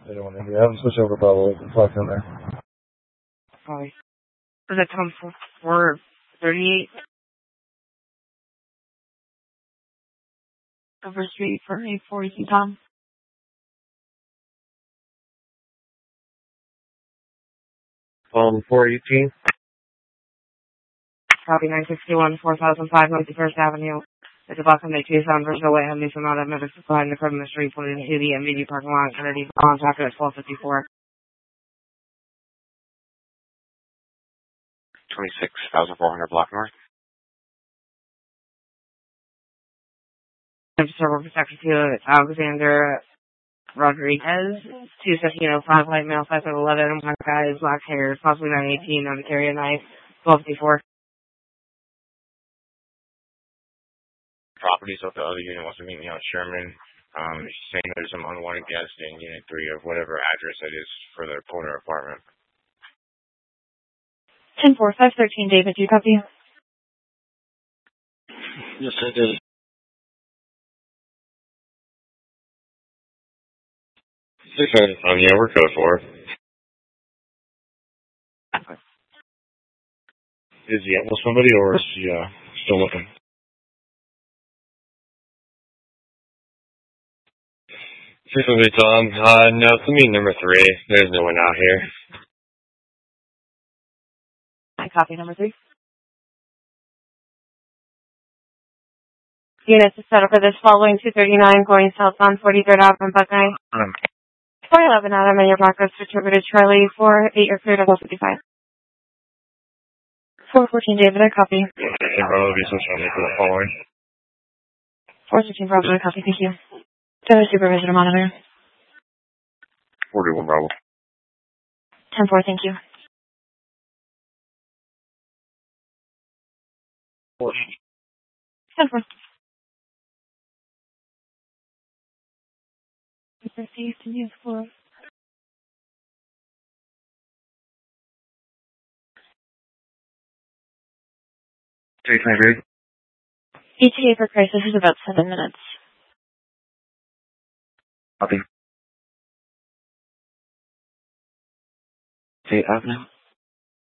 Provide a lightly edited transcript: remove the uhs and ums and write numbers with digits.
They don't want to have them switch over probably. Flex in there. Probably. Was that Tom 438? Over Street for 842, Tom. Palm 418. Copy 961, 4005, 91st Avenue. It's about to make Tucson versus away, have some amount of medical supply in the front of the street, put it into the MVD parking lot, underneath contact at 1254. 26,400 block north. Several protection to Alexander Rodriguez, 21505, white male, 5'11", black eyes, black hair, possibly 918, on the carry a knife, 1254. Properties of the other unit wants to meet me on Sherman. He's saying there's some unwanted guests in Unit 3 of whatever address it is for their corner apartment. 10-4-513, David, do you copy? Yes, I did. Yeah, we're code 4. Is he out with somebody or is he still looking? Seriously, Tom. No, it's meeting number 3. There's no one out here. I copy number 3. Units is set up for this following 239 going south on 43rd Avenue, Buckeye. 411 Adam and your backup distributed Charlie 4-8 your clear to 155. 414 David, I copy. Bravo, be switched on me for the following. 413 Bravo, I copy, thank you. Tower supervisor monitor. 41 Bravo. 10-4, thank you. 10-4. Received to use for ETA for crisis is about 7 minutes. Copy. 8 Avenue.